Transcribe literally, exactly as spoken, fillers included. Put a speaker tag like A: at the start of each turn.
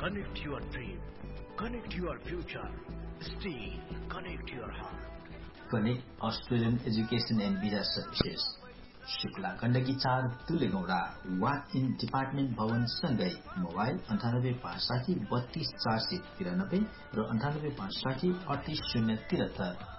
A: Connect your dream. Connect your future. Steel. Connect your heart.
B: Connect Australian Education and Visa Services. Shukla Gandaki चार तुलेगौडा walk in department भवन सँगै mobile अन्ठानब्बे पाँच साठी बत्तीस चार सय तिरानब्बे र अन्ठानब्बे पाँच साठी अडतीस शून्य तिहत्तर